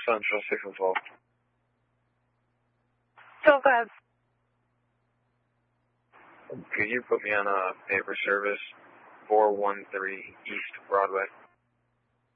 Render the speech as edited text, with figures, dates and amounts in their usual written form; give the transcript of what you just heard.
Central 6 and 12. So go ahead. Could you put me on a paper service 413 East Broadway?